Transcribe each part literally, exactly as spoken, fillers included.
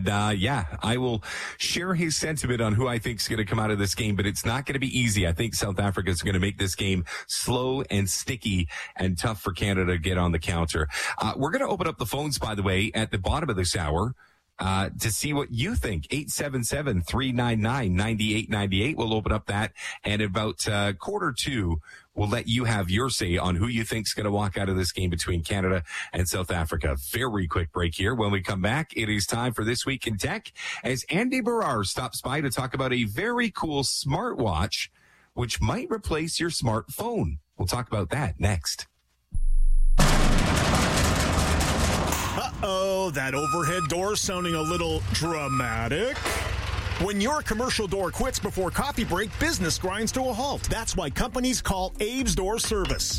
And, uh, yeah, I will share his sentiment on who I think is going to come out of this game, but it's not going to be easy. I think South Africa is going to make this game slow and sticky and tough for Canada to get on the counter. Uh, we're going to open up the phones, by the way, at the bottom of this hour. Uh, to see what you think. eight seven seven, three nine nine, nine eight nine eight. We'll open up that. And about uh, quarter two, we'll let you have your say on who you think's going to walk out of this game between Canada and South Africa. Very quick break here. When we come back, it is time for This Week in Tech as Andy Barrar stops by to talk about a very cool smartwatch which might replace your smartphone. We'll talk about that next. Uh-oh, that overhead door sounding a little dramatic. When your commercial door quits before coffee break, business grinds to a halt. That's why companies call Abe's Door Service.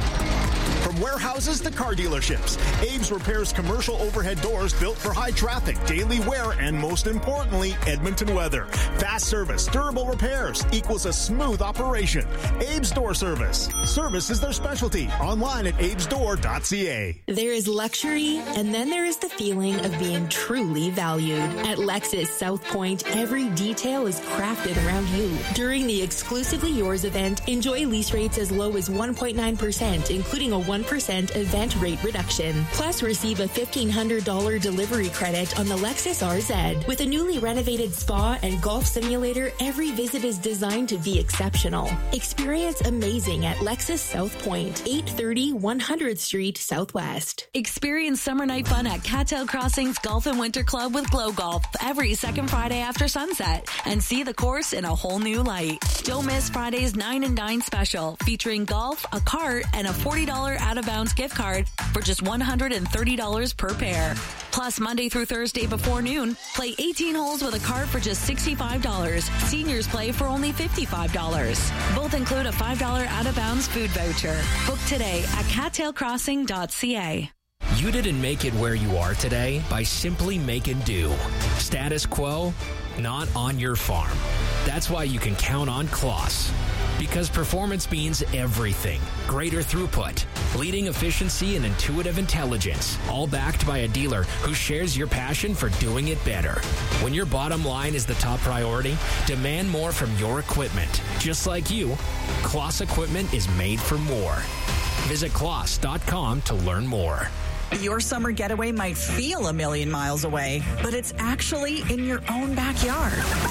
From warehouses to car dealerships, Abe's repairs commercial overhead doors built for high traffic, daily wear, and most importantly, Edmonton weather. Fast service, durable repairs equals a smooth operation. Abe's Door Service. Service is their specialty. Online at abes door dot c a. There is luxury, and then there is the feeling of being truly valued. At Lexus South Point, every detail is crafted around you. During the Exclusively Yours event, enjoy lease rates as low as one point nine percent, including a one percent event rate reduction. Plus, receive a fifteen hundred dollars delivery credit on the Lexus R Z. With a newly renovated spa and golf simulator, every visit is designed to be exceptional. Experience amazing at Lexus South Point, eight thirty one hundredth Street Southwest. Experience summer night fun at Cattail Crossings Golf and Winter Club with Glow Golf every second Friday after sunset and see the course in a whole new light. Don't miss Friday's nine and dine special featuring golf, a cart, and a forty dollars out-of-bounds gift card for just one hundred thirty dollars per pair. Plus, Monday through Thursday before noon, play eighteen holes with a cart for just sixty-five dollars. Seniors play for only fifty-five dollars. Both include a five dollars out-of-bounds food voucher. Book today at cattail crossing dot c a. You didn't make it where you are today by simply making do. Status quo, not on your farm. That's why you can count on Kloss. Because performance means everything. Greater throughput, leading efficiency, and intuitive intelligence. All backed by a dealer who shares your passion for doing it better. When your bottom line is the top priority, demand more from your equipment. Just like you, Kloss equipment is made for more. Visit kloss dot com to learn more. Your summer getaway might feel a million miles away, but it's actually in your own backyard.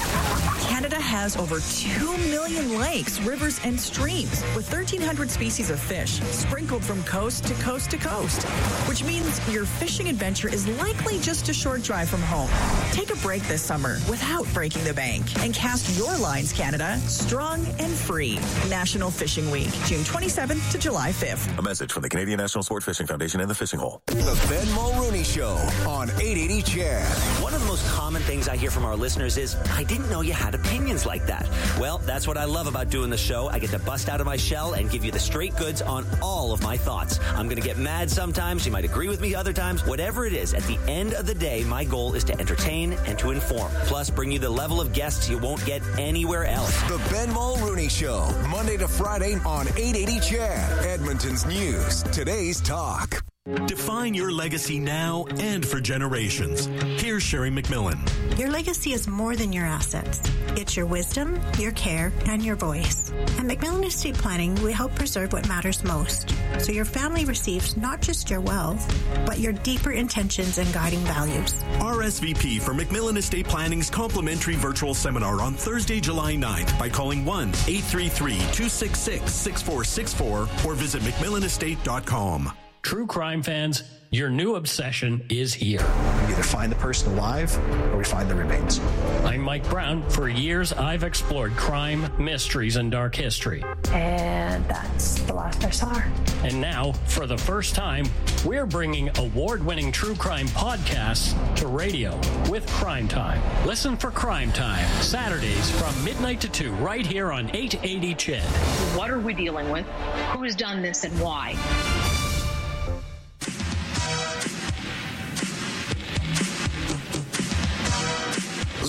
Canada has over two million lakes, rivers, and streams with thirteen hundred species of fish sprinkled from coast to coast to coast, which means your fishing adventure is likely just a short drive from home. Take a break this summer without breaking the bank and cast your lines, Canada, strong and free. National Fishing Week, June twenty-seventh to July fifth. A message from the Canadian National Sport Fishing Foundation and the Fishing Hole. The Ben Mulrooney Show on eight eighty C H E D. One of the most common things I hear from our listeners is, I didn't know you had opinions like that. Well, that's what I love about doing the show. I get to bust out of my shell and give you the straight goods on all of my thoughts. I'm going to get mad sometimes. You might agree with me other times. Whatever it is, at the end of the day, my goal is to entertain and to inform. Plus, bring you the level of guests you won't get anywhere else. The Ben Mulrooney Show, Monday to Friday on eight eighty C H E D. Edmonton's News, today's talk. Define your legacy now and for generations. Here's Sherry McMillan. Your legacy is more than your assets. It's your wisdom, your care, and your voice. At McMillan Estate Planning, we help preserve what matters most, so your family receives not just your wealth, but your deeper intentions and guiding values. R S V P for McMillan Estate Planning's complimentary virtual seminar on Thursday, July ninth by calling one eight three three, two six six, six four six four or visit mcmillan estate dot com. True crime fans, your new obsession is here. We either find the person alive or we find the remains. I'm Mike Brown. For years, I've explored crime, mysteries, and dark history. And that's the last I saw her. And now, for the first time, we're bringing award-winning true crime podcasts to radio with Crime Time. Listen for Crime Time, Saturdays from midnight to two, right here on eight eighty C H E D. What are we dealing with? Who has done this and why?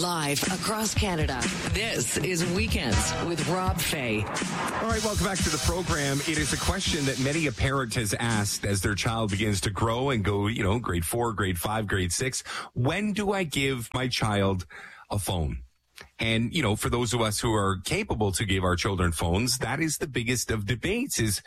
Live across Canada, this is Weekends with Rob Fay. All right, welcome back to the program. It is a question that many a parent has asked as their child begins to grow and go, you know, grade four, grade five, grade six. When do I give my child a phone? And, you know, for those of us who are capable to give our children phones, that is the biggest of debates is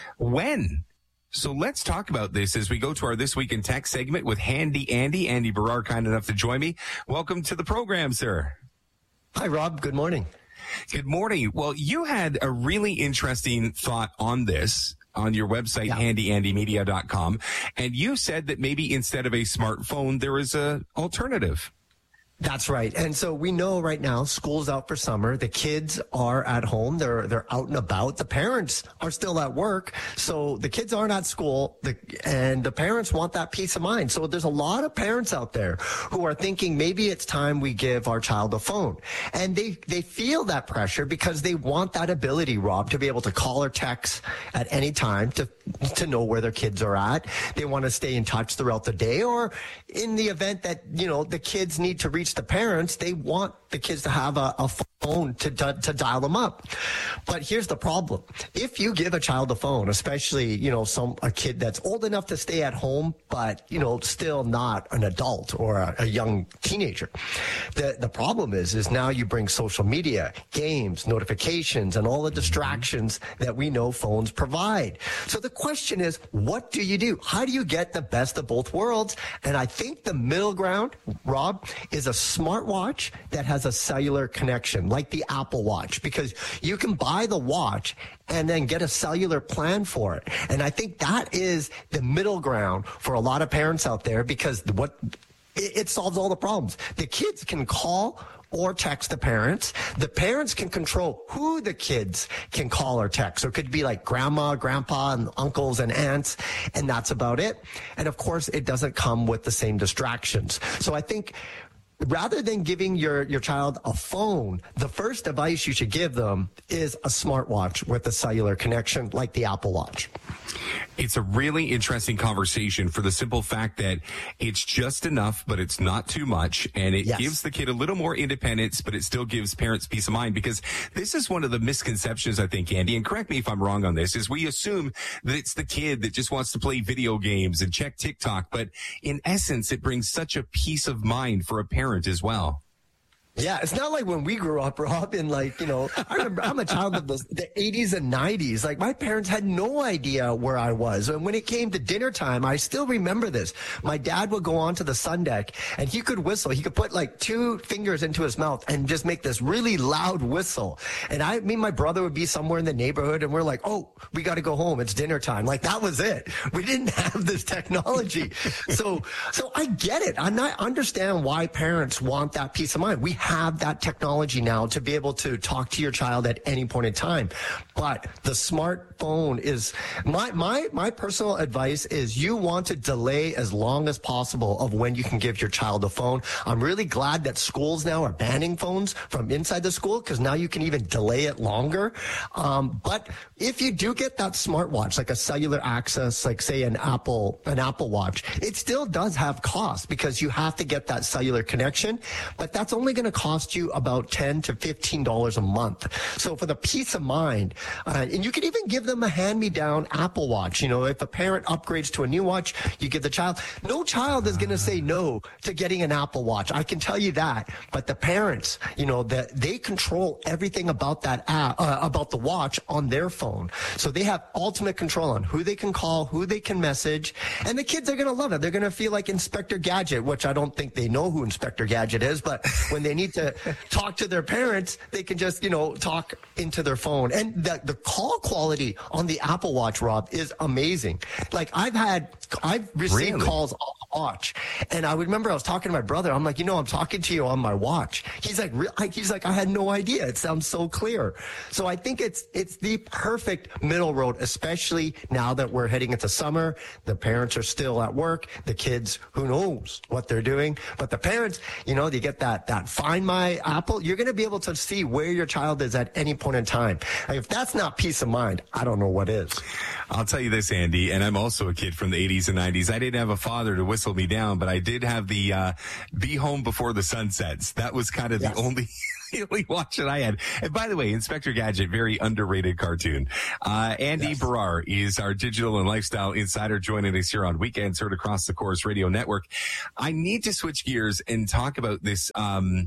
when. So let's talk about this as we go to our This Week in Tech segment with Handy Andy. Andy Barrar, kind enough to join me. Welcome to the program, sir. Hi, Rob. Good morning. Good morning. Well, you had a really interesting thought on this on your website, yeah. handy andy media dot com, and you said that maybe instead of a smartphone, there is an alternative. That's right. And so we know right now school's out for summer. The kids are at home. They're they're out and about. The parents are still at work. So the kids aren't at school. The, and the parents want that peace of mind. So there's a lot of parents out there who are thinking maybe it's time we give our child a phone. And they, they feel that pressure because they want that ability, Rob, to be able to call or text at any time to to know where their kids are at. They want to stay in touch throughout the day, or in the event that, you know, the kids need to reach the parents, they want the kids to have a, a phone to, to to dial them up. But here's the problem. If you give a child a phone, especially, you know, some a kid that's old enough to stay at home, but, you know, still not an adult or a, a young teenager, the the problem is, is now you bring social media, games, notifications, and all the distractions that we know phones provide. So the question is, what do you do? How do you get the best of both worlds? And I think the middle ground, Rob, is a smartwatch that has a cellular connection, like the Apple Watch, because you can buy the watch and then get a cellular plan for it. And I think that is the middle ground for a lot of parents out there, because what it, it solves all the problems. The kids can call or text the parents. The parents can control who the kids can call or text. So it could be like grandma, grandpa, and uncles and aunts, and that's about it. And of course, it doesn't come with the same distractions. So I think rather than giving your, your child a phone, the first device you should give them is a smartwatch with a cellular connection like the Apple Watch. It's a really interesting conversation for the simple fact that it's just enough, but it's not too much. And it yes. gives the kid a little more independence, but it still gives parents peace of mind, because this is one of the misconceptions, I think, Andy, and correct me if I'm wrong on this, is we assume that it's the kid that just wants to play video games and check TikTok. But in essence, it brings such a peace of mind for a parent as well. Yeah, it's not like when we grew up, Rob, in like, you know, I remember I'm a child of the, the eighties and nineties. Like, my parents had no idea where I was. And when it came to dinner time, I still remember this. My dad would go onto the sun deck and he could whistle. He could put like two fingers into his mouth and just make this really loud whistle. And I, me and my brother would be somewhere in the neighborhood and we're like, oh, we got to go home. It's dinner time. Like, that was it. We didn't have this technology. so, so I get it. And I understand why parents want that peace of mind. We have that technology now to be able to talk to your child at any point in time. But the smartphone is my, my, my personal advice is you want to delay as long as possible of when you can give your child a phone. I'm really glad that schools now are banning phones from inside the school, because now you can even delay it longer. Um, but if you do get that smartwatch, like a cellular access, like say an Apple, an Apple Watch, it still does have cost because you have to get that cellular connection, but that's only going to cost you about ten to fifteen dollars a month. So for the peace of mind, uh, and you can even give them a hand-me-down Apple Watch. You know, if a parent upgrades to a new watch, you give the child. No child is going to say no to getting an Apple Watch. I can tell you that. But the parents, you know, that they control everything about that app, uh, about the watch on their phone. So they have ultimate control on who they can call, who they can message, and the kids are going to love it. They're going to feel like Inspector Gadget, which I don't think they know who Inspector Gadget is, but when they need to talk to their parents, they can just, you know, talk into their phone. And the, the call quality on the Apple Watch, Rob, is amazing. Like, I've had, I've received really? calls on the watch. And I would remember I was talking to my brother. I'm like, you know, I'm talking to you on my watch. He's like, he's like, I had no idea. It sounds so clear. So I think it's, it's the perfect middle road, especially now that we're heading into summer. The parents are still at work. The kids, who knows what they're doing. But the parents, you know, you get that, that Find My Apple. You're going to be able to see where your child is at any point in time. If that's not peace of mind, I don't know what is. I'll tell you this, Andy, and I'm also a kid from the eighties and nineties. I didn't have a father to whistle whistle me down, but I did have the uh, Be Home Before the Sun Sets. That was kind of yes. the only... the only watch that I had. And by the way, Inspector Gadget, very underrated cartoon. Uh, Andy yes. Barrar is our digital and lifestyle insider joining us here on Weekends, heard across the Corus Radio Network. I need to switch gears and talk about this. Um,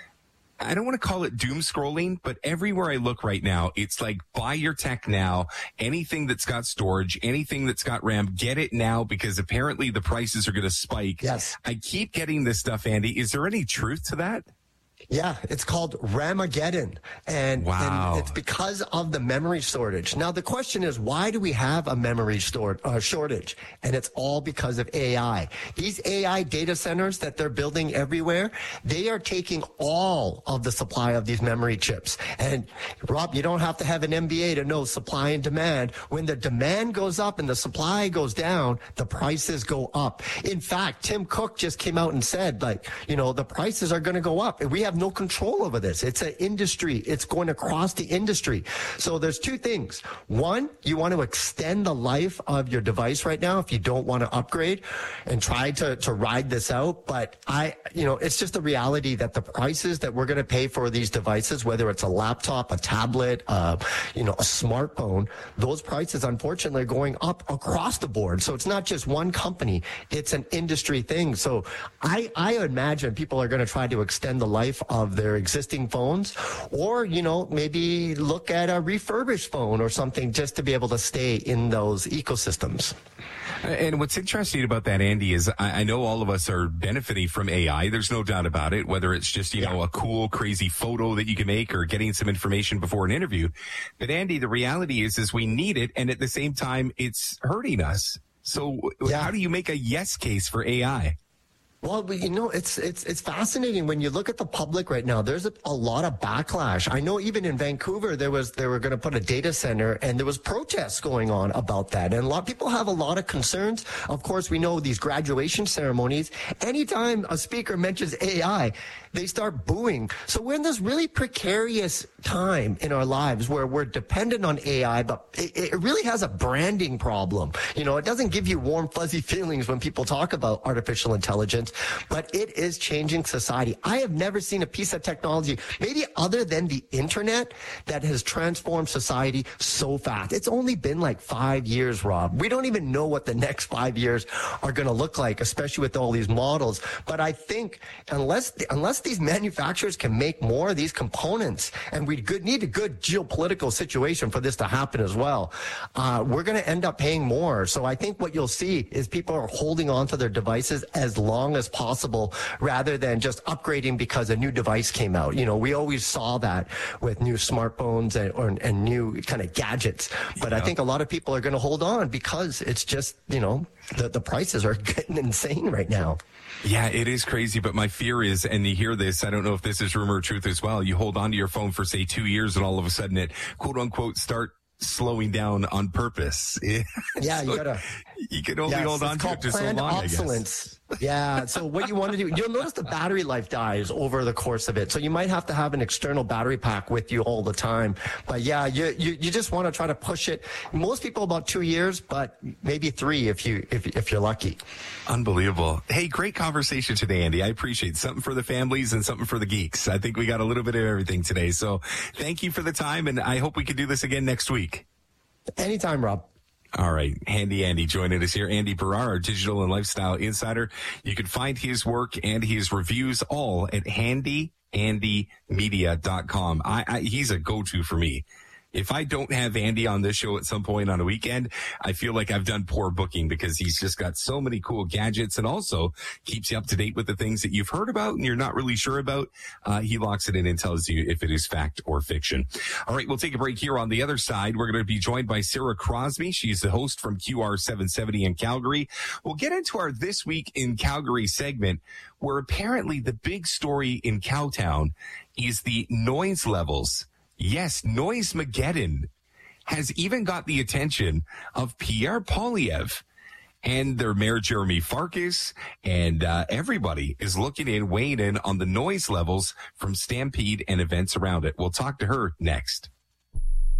I don't want to call it doom scrolling, but everywhere I look right now, it's like buy your tech now. Anything that's got storage, anything that's got RAM, get it now because apparently the prices are going to spike. Yes. I keep getting this stuff, Andy. Is there any truth to that? Yeah, it's called Ramageddon, and, wow. and it's because of the memory shortage. Now, the question is, why do we have a memory store, uh, shortage? And it's all because of A I. These A I data centers that they're building everywhere, they are taking all of the supply of these memory chips. And, Rob, you don't have to have an M B A to know supply and demand. When the demand goes up and the supply goes down, the prices go up. In fact, Tim Cook just came out and said, like, you know, the prices are going to go up, and we have no control over this. It's an industry. It's going across the industry. So there's two things. One, you want to extend the life of your device right now if you don't want to upgrade and try to, to ride this out. But I, you know, it's just the reality that the prices that we're going to pay for these devices, whether it's a laptop, a tablet, uh, you know, a smartphone, those prices, unfortunately, are going up across the board. So it's not just one company. It's an industry thing. So I, I imagine people are going to try to extend the life of their existing phones, or, you know, maybe look at a refurbished phone or something just to be able to stay in those ecosystems. And what's interesting about that, Andy, is I, I know all of us are benefiting from A I. There's no doubt about it, whether it's just, you yeah. know, a cool, crazy photo that you can make or getting some information before an interview. But Andy, the reality is, is we need it. And at the same time, it's hurting us. So yeah. how do you make a yes case for A I? Well, you know, it's it's it's fascinating when you look at the public right now. There's a, a lot of backlash. I know even in Vancouver, there was they were going to put a data center, and there was protests going on about that. And a lot of people have a lot of concerns. Of course, we know these graduation ceremonies. Anytime a speaker mentions A I, they start booing. So we're in this really precarious time in our lives where we're dependent on A I, but it, it really has a branding problem. You know, it doesn't give you warm, fuzzy feelings when people talk about artificial intelligence. But it is changing society. I have never seen a piece of technology, maybe other than the internet, that has transformed society so fast. It's only been like five years, Rob. We don't even know what the next five years are going to look like, especially with all these models. But I think unless unless these manufacturers can make more of these components, and we good, need a good geopolitical situation for this to happen as well, uh, we're going to end up paying more. So I think what you'll see is people are holding on to their devices as long as as possible rather than just upgrading because a new device came out. You know, we always saw that with new smartphones and, or, and new kind of gadgets. But yeah. I think a lot of people are going to hold on because it's just, you know, the, the prices are getting insane right now. Yeah, it is crazy. But my fear is, and you hear this, I don't know if this is rumor or truth as well. You hold on to your phone for, say, two years and all of a sudden it, quote unquote, start slowing down on purpose. Yeah, so you gotta. You can only yes, hold on to it just so long, obsolescence. I guess. Yeah. So what you want to do, you'll notice the battery life dies over the course of it. So you might have to have an external battery pack with you all the time. But yeah, you you, you just want to try to push it. Most people about two years, but maybe three if you if if you're lucky. Unbelievable. Hey, great conversation today, Andy. I appreciate it. Something for the families and something for the geeks. I think we got a little bit of everything today. So thank you for the time, and I hope we can do this again next week. Anytime, Rob. All right. Handy Andy joining us here. Andy Barrar, our digital and lifestyle insider. You can find his work and his reviews all at handy andy media dot com. I, I, he's a go-to for me. If I don't have Andy on this show at some point on a weekend, I feel like I've done poor booking because he's just got so many cool gadgets and also keeps you up to date with the things that you've heard about and you're not really sure about. Uh, he locks it in and tells you if it is fact or fiction. All right, we'll take a break here. On the other side, we're going to be joined by Sarah Crosby. She's the host from Q R seven seventy in Calgary. We'll get into our This Week in Calgary segment, where apparently the big story in Cowtown is the noise levels. Yes, Noisemageddon has even got the attention of Pierre Poilievre and their mayor, Jeremy Farkas, and uh, everybody is looking in, weighing in on the noise levels from Stampede and events around it. We'll talk to her next.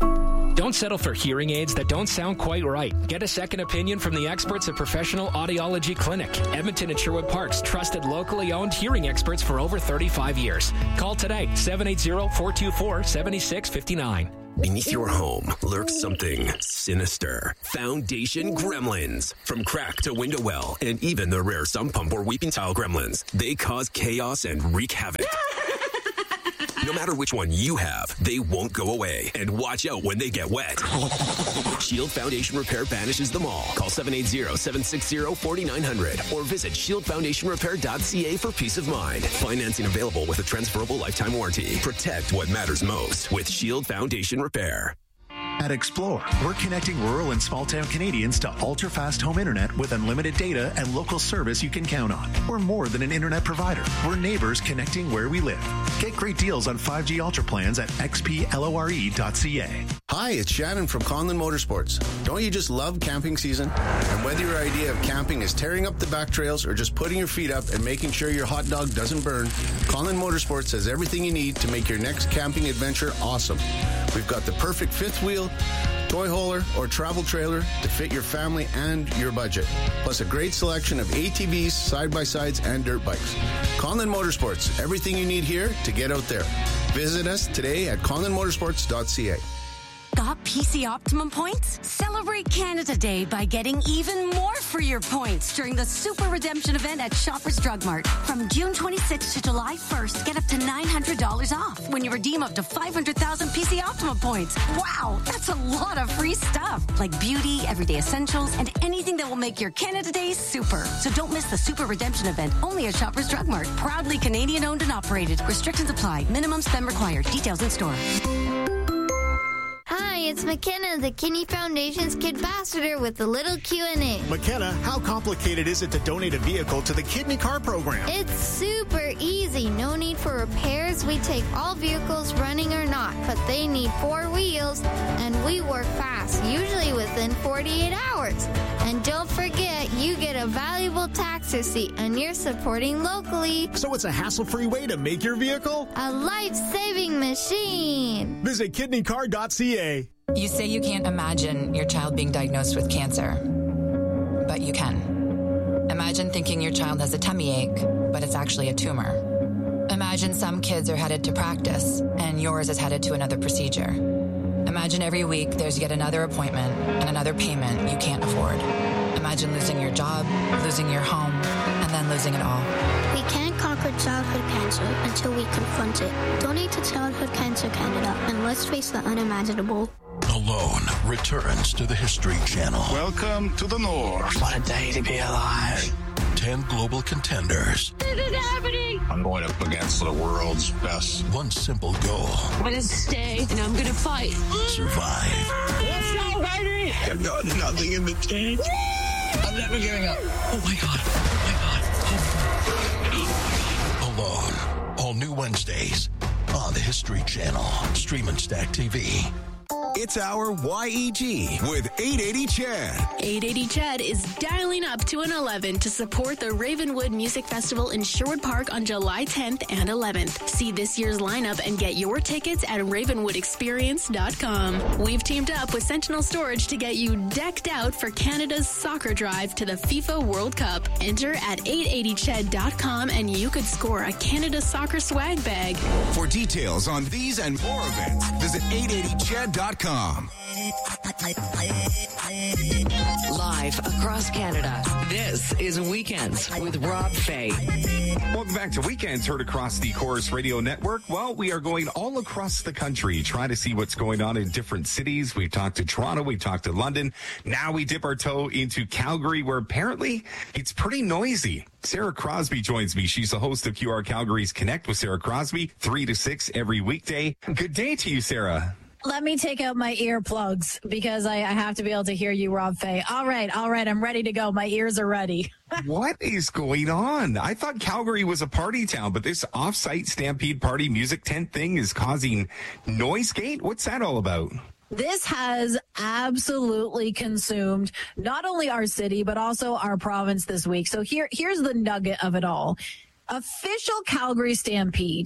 Don't settle for hearing aids that don't sound quite right. Get a second opinion from the experts at Professional Audiology Clinic. Edmonton and Sherwood Park's trusted locally owned hearing experts for over thirty-five years. Call today, seven eight zero, four two four, seven six five nine. Beneath your home lurks something sinister. Foundation Gremlins. From crack to window well, and even the rare sump pump or weeping tile gremlins, they cause chaos and wreak havoc. No matter which one you have, they won't go away. And watch out when they get wet. Shield Foundation Repair banishes them all. Call seven eight zero, seven six zero, four nine zero zero or visit shield foundation repair dot c a for peace of mind. Financing available with a transferable lifetime warranty. Protect what matters most with Shield Foundation Repair. At Explore, we're connecting rural and small-town Canadians to ultra-fast home internet with unlimited data and local service you can count on. We're more than an internet provider. We're neighbors connecting where we live. Get great deals on five G Ultra plans at x p lore dot c a. Hi, it's Shannon from Conlon Motorsports. Don't you just love camping season? And whether your idea of camping is tearing up the back trails or just putting your feet up and making sure your hot dog doesn't burn, Conlon Motorsports has everything you need to make your next camping adventure awesome. We've got the perfect fifth wheel, toy hauler, or travel trailer to fit your family and your budget. Plus a great selection of A T Vs, side-by-sides, and dirt bikes. Conlon Motorsports, everything you need here to get out there. Visit us today at conlon motorsports dot c a. Got P C Optimum points? Celebrate Canada Day by getting even more for your points during the Super Redemption event at Shoppers Drug Mart. From June twenty-sixth to July first, get up to nine hundred dollars off when you redeem up to five hundred thousand P C Optimum points. Wow, that's a lot of free stuff, like beauty, everyday essentials, and anything that will make your Canada Day super. So don't miss the Super Redemption event, only at Shoppers Drug Mart. Proudly Canadian owned and operated. Restrictions apply. Minimum spend required. Details in store. Hi, it's McKenna, the Kidney Foundation's Kid Ambassador with a little Q and A. McKenna, how complicated is it to donate a vehicle to the Kidney Car Program? It's super easy. No need for repairs. We take all vehicles, running or not, but they need four wheels, and we work fast, usually within forty-eight hours. And don't forget, you get a valuable tax receipt, and you're supporting locally. So it's a hassle-free way to make your vehicle a life-saving machine. Visit kidney car dot c a. You say you can't imagine your child being diagnosed with cancer, but you can. Imagine thinking your child has a tummy ache, but it's actually a tumor. Imagine some kids are headed to practice, and yours is headed to another procedure. Imagine every week there's yet another appointment and another payment you can't afford. Imagine losing your job, losing your home, and then losing it all. We can't conquer childhood cancer until we confront it. Donate to Childhood Cancer Canada, and let's face the unimaginable. Alone returns to the History Channel. Welcome to the North. What a day to be alive. Ten global contenders. This is happening. I'm going up against the world's best. One simple goal. I'm going to stay, and I'm going to fight. Survive. Let's go, baby! I've got nothing in the tank. I'm never giving up. Oh, my God. Oh, my God. Alone. All new Wednesdays on the History Channel. Stream and Stack T V. It's our Y E G with eight eighty Chad. eight eighty Chad is dialing up to an eleven to support the Ravenwood Music Festival in Sherwood Park on July tenth and eleventh. See this year's lineup and get your tickets at ravenwood experience dot com. We've teamed up with Sentinel Storage to get you decked out for Canada's soccer drive to the FIFA World Cup. Enter at eight eighty ched dot com and you could score a Canada soccer swag bag. For details on these and more events, visit eight eighty ched dot com. Live across Canada, this is Weekends with Rob Fay. Welcome back to Weekends, heard across the Chorus Radio Network. Well, we are going all across the country, trying to see what's going on in different cities. We've talked to Toronto, we've talked to London. Now we dip our toe into Calgary, where apparently it's pretty noisy. Sarah Crosby joins me. She's the host of Q R Calgary's Connect with Sarah Crosby, three to six every weekday. Good day to you, Sarah. Let me take out my earplugs because I, I have to be able to hear you, Rob Fay. All right, all right, I'm ready to go. My ears are ready. What is going on? I thought Calgary was a party town, but this off-site Stampede Party music tent thing is causing noise gate? What's that all about? This has absolutely consumed not only our city, but also our province this week. So here, here's the nugget of it all. Official Calgary Stampede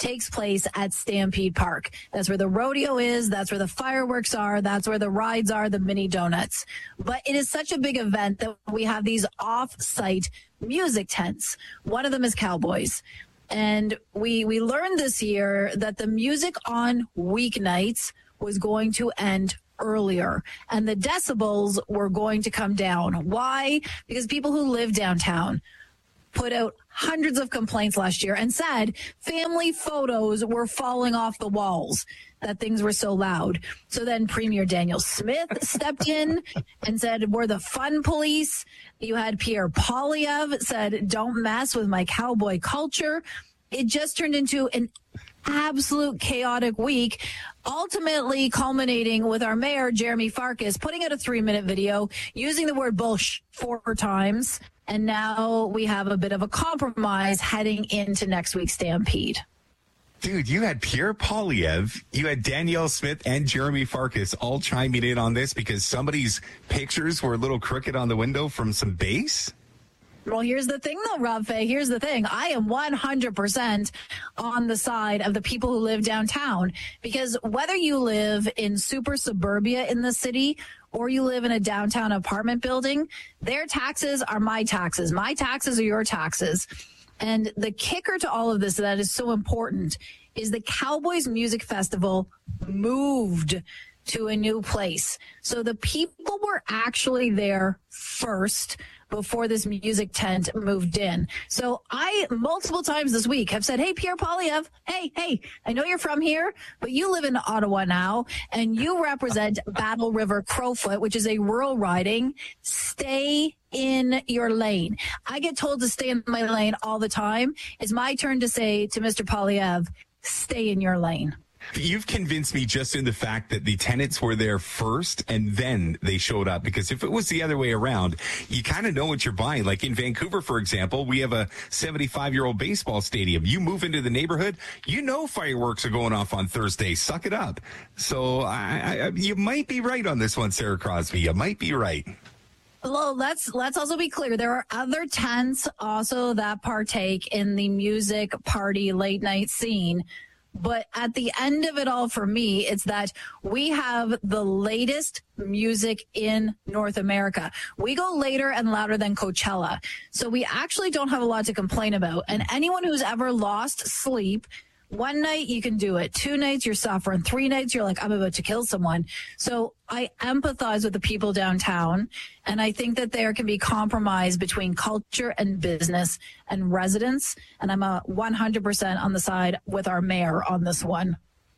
takes place at Stampede Park. That's where the rodeo is. That's where the fireworks are. That's where the rides are, the mini donuts. But it is such a big event that we have these off-site music tents. One of them is Cowboys. And we we learned this year that the music on weeknights was going to end earlier and the decibels were going to come down. Why? Because people who live downtown put out hundreds of complaints last year and said family photos were falling off the walls, that things were so loud. So then Premier Danielle Smith stepped in and said, we're the fun police. You had Pierre Poilievre said, don't mess with my cowboy culture. It just turned into an absolute chaotic week, ultimately culminating with our mayor, Jeremy Farkas, putting out a three-minute video using the word bullsh four times. And now we have a bit of a compromise heading into next week's Stampede. Dude, you had Pierre Poilievre, you had Danielle Smith and Jeremy Farkas all chiming in on this because somebody's pictures were a little crooked on the window from some bass? Well, here's the thing, though, Rob Fay. Here's the thing. I am one hundred percent on the side of the people who live downtown, because whether you live in super suburbia in the city or you live in a downtown apartment building, their taxes are my taxes. My taxes are your taxes. And the kicker to all of this that is so important is the Cowboys Music Festival moved to a new place. So the people were actually there first before this music tent moved in. So I, multiple times this week, have said, hey, Pierre Poilievre, hey, hey, I know you're from here, but you live in Ottawa now, and you represent Battle River Crowfoot, which is a rural riding. Stay in your lane. I get told to stay in my lane all the time. It's my turn to say to Mister Poilievre, stay in your lane. You've convinced me just in the fact that the tenants were there first and then they showed up, because if it was the other way around, you kind of know what you're buying. Like in Vancouver, for example, we have a seventy-five-year-old baseball stadium. You move into the neighborhood, you know fireworks are going off on Thursday. Suck it up. So I, I, you might be right on this one, Sarah Crosby. You might be right. Well, let's let's also be clear. There are other tents also that partake in the music party late night scene. But at the end of it all, for me, it's that we have the latest music in North America. We go later and louder than Coachella. So we actually don't have a lot to complain about. And anyone who's ever lost sleep, one night you can do it. Two nights you're suffering. Three nights you're like, I'm about to kill someone. So I empathize with the people downtown. And I think that there can be compromise between culture and business and residents. And I'm a one hundred percent on the side with our mayor on this one.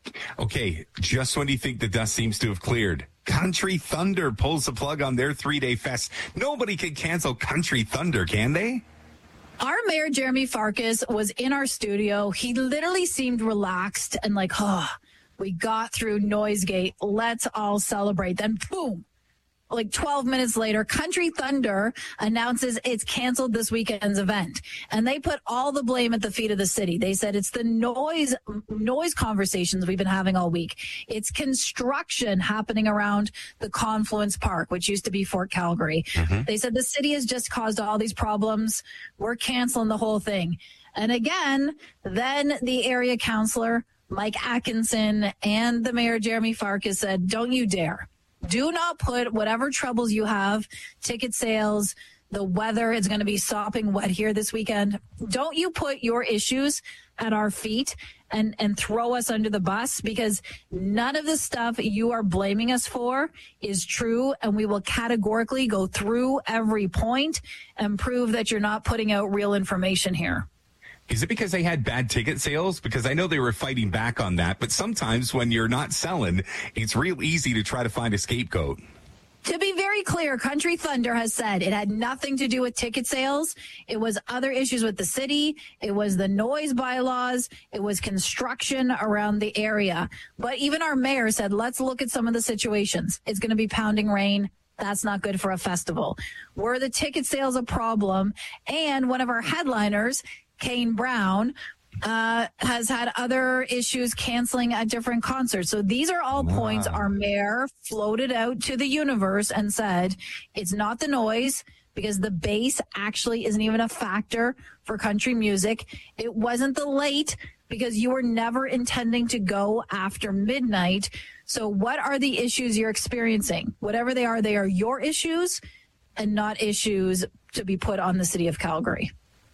Okay, just when you think the dust seems to have cleared, Country Thunder pulls the plug on their three-day fest. Nobody can cancel Country Thunder, can they? Our mayor, Jeremy Farkas, was in our studio. He literally seemed relaxed and like, oh, we got through Noisegate. Let's all celebrate. Then boom, like twelve minutes later, Country Thunder announces it's canceled this weekend's event. And they put all the blame at the feet of the city. They said it's the noise, noise conversations we've been having all week. It's construction happening around the Confluence Park, which used to be Fort Calgary. Mm-hmm. They said the city has just caused all these problems. We're canceling the whole thing. And again, then the area councillor, Mike Atkinson, and the mayor, Jeremy Farkas, said, don't you dare. Do not put whatever troubles you have, ticket sales, the weather is going to be sopping wet here this weekend. Don't you put your issues at our feet and, and throw us under the bus, because none of the stuff you are blaming us for is true. And we will categorically go through every point and prove that you're not putting out real information here. Is it because they had bad ticket sales? Because I know they were fighting back on that, but sometimes when you're not selling, it's real easy to try to find a scapegoat. To be very clear, Country Thunder has said it had nothing to do with ticket sales. It was other issues with the city. It was the noise bylaws. It was construction around the area. But even our mayor said, let's look at some of the situations. It's going to be pounding rain. That's not good for a festival. Were the ticket sales a problem? And one of our headliners, Kane Brown, uh, has had other issues canceling at different concerts. So these are all wow. points our mayor floated out to the universe and said, it's not the noise, because the bass actually isn't even a factor for country music. It wasn't the late, because you were never intending to go after midnight. So what are the issues you're experiencing? Whatever they are, they are your issues and not issues to be put on the city of Calgary.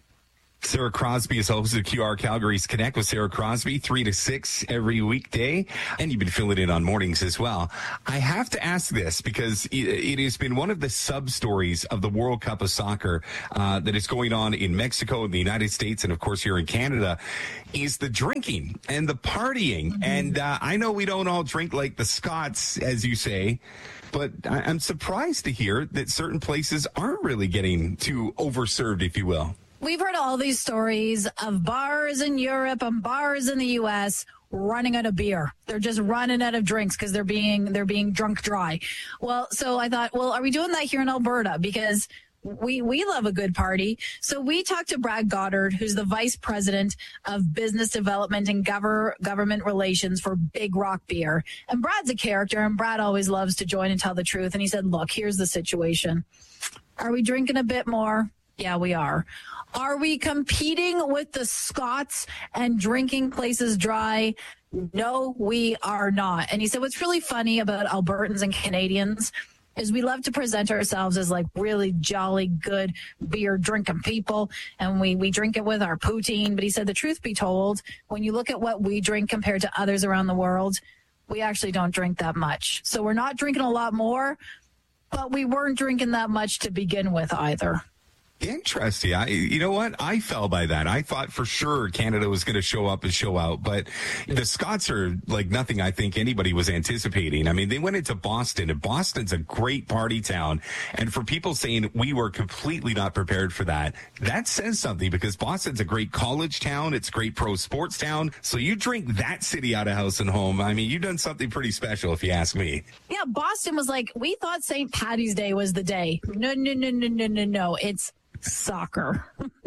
Sarah Crosby is host of Q R Calgary's Connect with Sarah Crosby, three to six every weekday. And you've been filling in on mornings as well. I have to ask this because it, it has been one of the sub-stories of the World Cup of Soccer uh, that is going on in Mexico, in the United States, and of course here in Canada, is the drinking and the partying. Mm-hmm. And uh, I know we don't all drink like the Scots, as you say, but I- I'm surprised to hear that certain places aren't really getting too overserved, if you will. We've heard all these stories of bars in Europe and bars in the U S running out of beer. They're just running out of drinks because they're being they're being drunk dry. Well, so I thought, well, are we doing that here in Alberta? Because we we love a good party. So we talked to Brad Goddard, who's the vice president of business development and gover- government relations for Big Rock Beer. And Brad's a character, and Brad always loves to join and tell the truth. And he said, look, here's the situation. Are we drinking a bit more? Yeah, we are. Are we competing with the Scots and drinking places dry? No, we are not. And he said, what's really funny about Albertans and Canadians is we love to present ourselves as like really jolly, good beer drinking people. And we, we drink it with our poutine. But he said, the truth be told, when you look at what we drink compared to others around the world, we actually don't drink that much. So we're not drinking a lot more, but we weren't drinking that much to begin with either. Interesting. I, you know what? I fell by that. I thought for sure Canada was going to show up and show out, but the Scots are like nothing I think anybody was anticipating. I mean, they went into Boston, and Boston's a great party town. And for people saying we were completely not prepared for that, that says something, because Boston's a great college town. It's a great pro sports town. So you drink that city out of house and home. I mean, you've done something pretty special, if you ask me. Yeah, Boston was like, we thought Saint Paddy's Day was the day. No, no, no, no, no, no, no. It's soccer.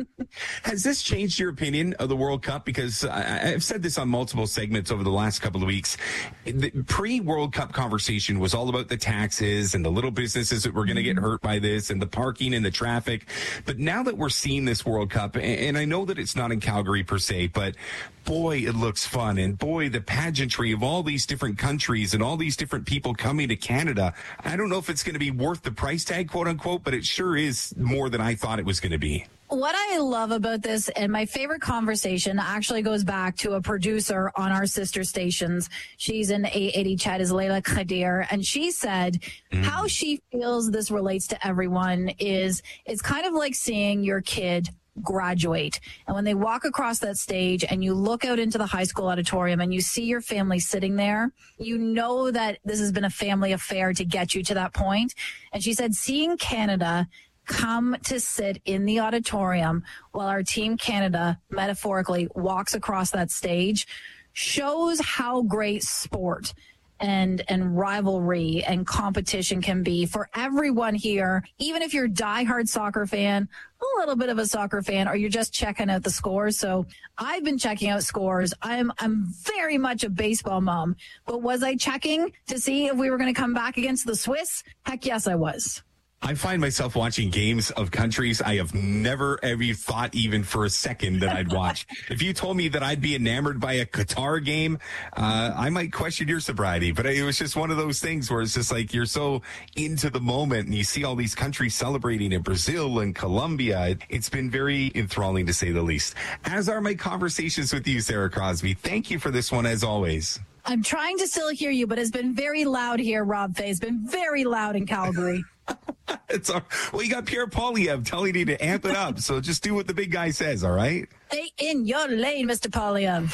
Has this changed your opinion of the World Cup? Because I, I've said this on multiple segments over the last couple of weeks. The pre-World Cup conversation was all about the taxes and the little businesses that were going to get hurt by this, and the parking and the traffic. But now that we're seeing this World Cup, and I know that it's not in Calgary per se, but boy, it looks fun. And boy, the pageantry of all these different countries and all these different people coming to Canada. I don't know if it's going to be worth the price tag, quote unquote, but it sure is more than I thought it was going to be. What I love about this, and my favorite conversation, actually goes back to a producer on our sister stations. She's in eight eighty Chat, is Layla Khadir, and she said mm. how she feels this relates to everyone is it's kind of like seeing your kid graduate. And when they walk across that stage and you look out into the high school auditorium and you see your family sitting there, you know that this has been a family affair to get you to that point. And she said, seeing Canada come to sit in the auditorium while our Team Canada metaphorically walks across that stage shows how great sport and and rivalry and competition can be for everyone here. Even if you're a diehard soccer fan, a little bit of a soccer fan, or you're just checking out the scores. So I've been checking out scores. I'm I'm very much a baseball mom, but was I checking to see if we were going to come back against the Swiss? Heck yes, I was. I find myself watching games of countries I have never ever thought even for a second that I'd watch. If you told me that I'd be enamored by a Qatar game, uh, I might question your sobriety. But it was just one of those things where it's just like you're so into the moment, and you see all these countries celebrating in Brazil and Colombia. It, it's been very enthralling, to say the least. As are my conversations with you, Sarah Crosby. Thank you for this one, as always. I'm trying to still hear you, but it's been very loud here, Rob Fay. It's been very loud in Calgary. It's all, well, you got Pierre Poilievre telling you to amp it up, so just do what the big guy says, all right? Stay in your lane, Mister Poilievre.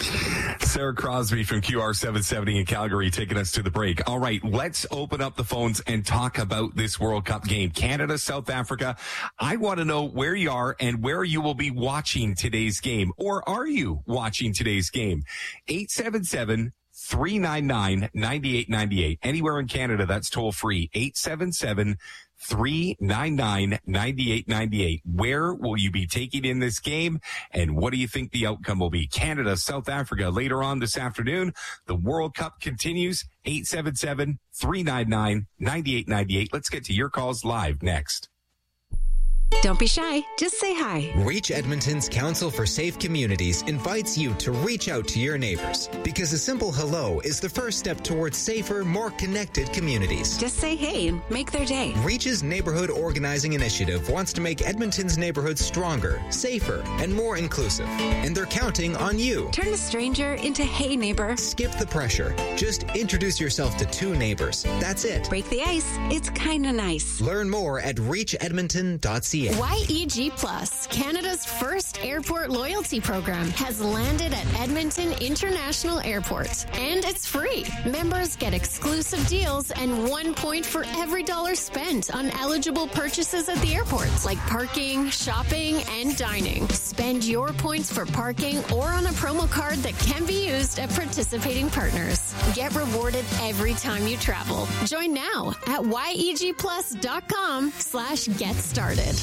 Sarah Crosby from Q R seven seventy in Calgary taking us to the break. All right, let's open up the phones and talk about this World Cup game. Canada, South Africa. I want to know where you are and where you will be watching today's game. Or are you watching today's game? eight seven seven, three nine nine, nine eight nine eight. Anywhere in Canada, that's toll free. eight seven seven, three nine nine, nine eight nine eight. Where will you be taking in this game, and what do you think the outcome will be? Canada, South Africa, later on this afternoon. The World Cup continues. eight seven seven, three nine nine, nine eight nine eight. Let's get to your calls live next. Don't be shy. Just say hi. Reach Edmonton's Council for Safe Communities invites you to reach out to your neighbors because a simple hello is the first step towards safer, more connected communities. Just say hey and make their day. Reach's Neighborhood Organizing Initiative wants to make Edmonton's neighborhoods stronger, safer, and more inclusive. And they're counting on you. Turn a stranger into hey neighbor. Skip the pressure. Just introduce yourself to two neighbors. That's it. Break the ice. It's kind of nice. Learn more at reach edmonton dot c a. Y E G Plus, Canada's first airport loyalty program, has landed at Edmonton International Airport. And it's free. Members get exclusive deals and one point for every dollar spent on eligible purchases at the airport, like parking, shopping, and dining. Spend your points for parking or on a promo card that can be used at participating partners. Get rewarded every time you travel. Join now at y e g plus dot com slash get started.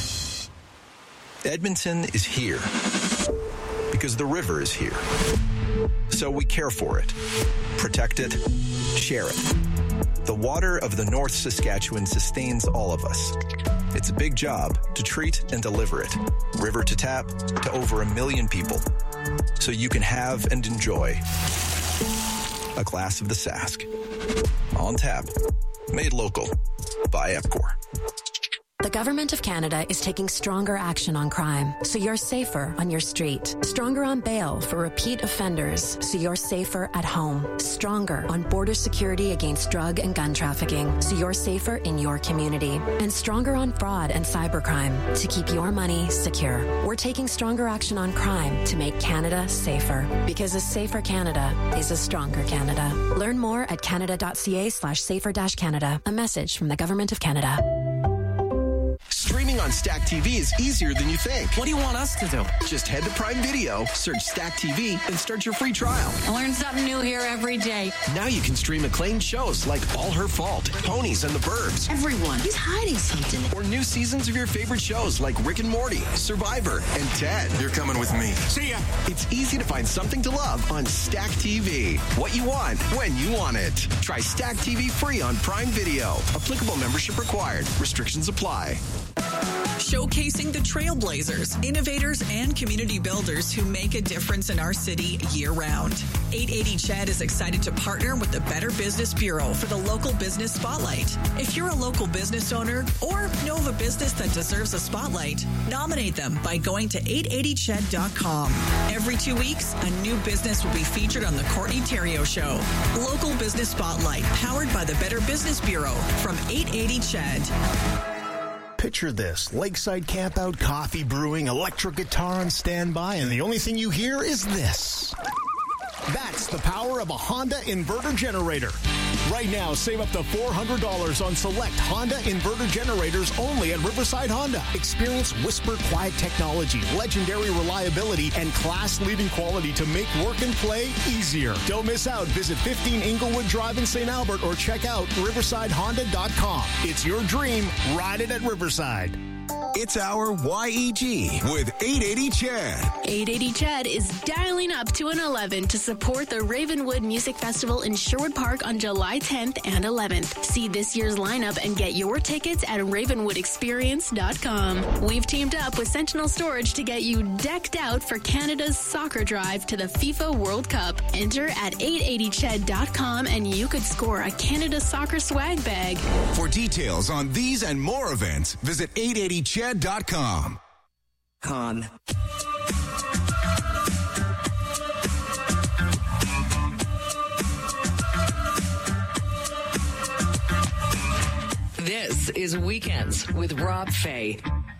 Edmonton is here because the river is here. So we care for it, protect it, share it. The water of the North Saskatchewan sustains all of us. It's a big job to treat and deliver it, river to tap, to over a million people, so you can have and enjoy a glass of the Sask. On tap, made local by Epcor. The Government of Canada is taking stronger action on crime, so you're safer on your street. Stronger on bail for repeat offenders, so you're safer at home. Stronger on border security against drug and gun trafficking, so you're safer in your community. And stronger on fraud and cybercrime, to keep your money secure. We're taking stronger action on crime to make Canada safer, because a safer Canada is a stronger Canada. Learn more at canada dot c a slash safer dash Canada. A message from the Government of Canada. Streaming on Stack T V is easier than you think. What do you want us to do? Just head to Prime Video, search Stack T V, and start your free trial. I learn something new here every day. Now you can stream acclaimed shows like All Her Fault, Ponies and the Burbs. Everyone, he's hiding something. Or new seasons of your favorite shows like Rick and Morty, Survivor, and Ted. You're coming with me. See ya. It's easy to find something to love on Stack T V. What you want, when you want it. Try Stack T V free on Prime Video. Applicable membership required. Restrictions apply. Showcasing the trailblazers, innovators, and community builders who make a difference in our city year-round. eight eighty C H E D is excited to partner with the Better Business Bureau for the Local Business Spotlight. If you're a local business owner or know of a business that deserves a spotlight, nominate them by going to eight eighty C H E D dot com. Every two weeks, a new business will be featured on the Courtney Theriault Show. Local Business Spotlight, powered by the Better Business Bureau from eight eighty C H E D. Picture this, lakeside campout, coffee brewing, electric guitar on standby, and the only thing you hear is this. That's the power of a Honda inverter generator. Right now, save up to four hundred dollars on select Honda inverter generators only at Riverside Honda. Experience whisper quiet technology, legendary reliability, and class-leading quality to make work and play easier. Don't miss out. Visit fifteen Inglewood Drive in Saint Albert or check out riverside honda dot com. It's your dream. Ride it at Riverside. It's our Y E G with eight eighty C H E D. eight eighty C H E D is dialing up to an eleven to support the Ravenwood Music Festival in Sherwood Park on July tenth and eleventh. See this year's lineup and get your tickets at ravenwood experience dot com. We've teamed up with Sentinel Storage to get you decked out for Canada's soccer drive to the FIFA World Cup. Enter at eight eighty C H E D dot com and you could score a Canada soccer swag bag. For details on these and more events, visit eight eighty C H E D dot com. Com. This is Weekends with Rob Fay.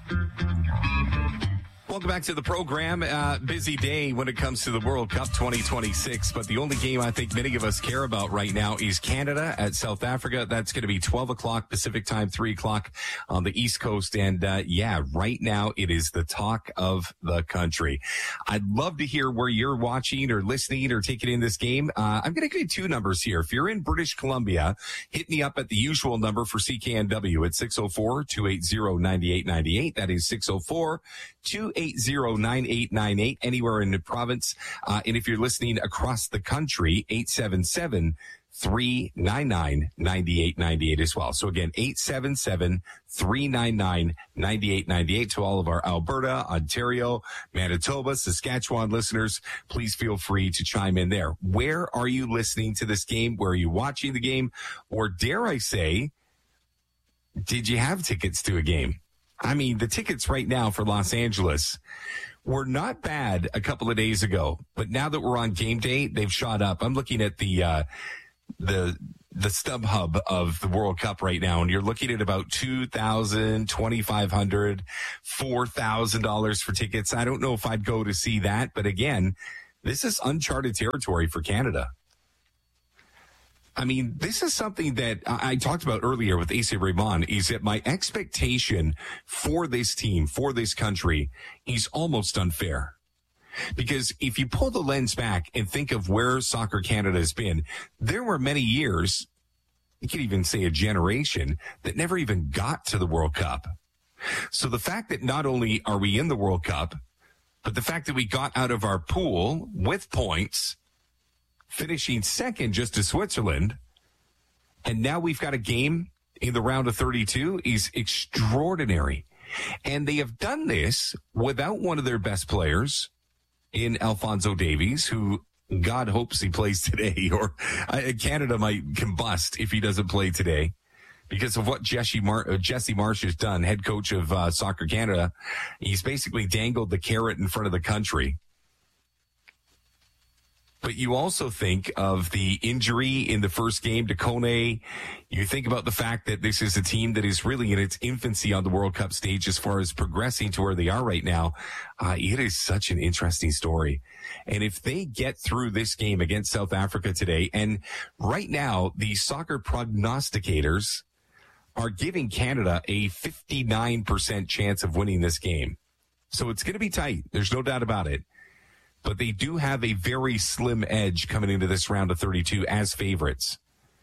Welcome back to the program. Uh, busy day when it comes to the World Cup twenty twenty-six, but the only game I think many of us care about right now is Canada at South Africa. That's going to be twelve o'clock Pacific time, three o'clock on the East Coast. And uh, yeah, right now it is the talk of the country. I'd love to hear where you're watching or listening or taking in this game. Uh, I'm going to give you two numbers here. If you're in British Columbia, hit me up at the usual number for C K N W at six oh four, two eight zero, nine eight nine eight. That is six oh four, two eight zero, nine eight nine eight, anywhere in the province. Uh, and if you're listening across the country, eight seven seven, three nine nine, nine eight nine eight as well. So again, eight seven seven, three nine nine, nine eight nine eight to all of our Alberta, Ontario, Manitoba, Saskatchewan listeners. Please feel free to chime in there. Where are you listening to this game? Where are you watching the game? Or dare I say, did you have tickets to a game? I mean, the tickets right now for Los Angeles were not bad a couple of days ago, but now that we're on game day, they've shot up. I'm looking at the, uh, the, the StubHub of the World Cup right now, and you're looking at about two thousand dollars, twenty-five hundred dollars, four thousand dollars for tickets. I don't know if I'd go to see that, but again, this is uncharted territory for Canada. I mean, this is something that I talked about earlier with Asa Raymond, is that my expectation for this team, for this country, is almost unfair. Because if you pull the lens back and think of where Soccer Canada has been, there were many years, you could even say a generation, that never even got to the World Cup. So the fact that not only are we in the World Cup, but the fact that we got out of our pool with points, finishing second just to Switzerland, and now we've got a game in the round of thirty-two is extraordinary. And they have done this without one of their best players in Alphonso Davies, who God hopes he plays today, or uh, Canada might combust if he doesn't play today because of what Jesse, Mar- uh, Jesse Marsh has done, head coach of uh, Soccer Canada. He's basically dangled the carrot in front of the country. But you also think of the injury in the first game to Kone. You think about the fact that this is a team that is really in its infancy on the World Cup stage as far as progressing to where they are right now. Uh, it is such an interesting story. And if they get through this game against South Africa today, and right now the soccer prognosticators are giving Canada a fifty-nine percent chance of winning this game. So it's going to be tight. There's no doubt about it. But they do have a very slim edge coming into this round of thirty-two as favorites.